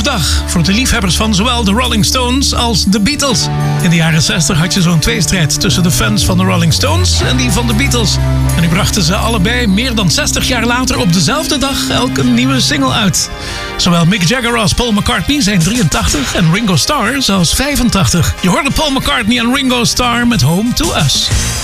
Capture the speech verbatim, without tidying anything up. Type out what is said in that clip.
Koningsdag voor de liefhebbers van zowel de Rolling Stones als de Beatles. In de jaren zestig had je zo'n tweestrijd tussen de fans van de Rolling Stones en die van de Beatles. En die brachten ze allebei meer dan zestig jaar later op dezelfde dag elk een nieuwe single uit. Zowel Mick Jagger als Paul McCartney zijn drieëntachtig en Ringo Starr zelfs vijfentachtig. Je hoorde Paul McCartney en Ringo Starr met Home to Us.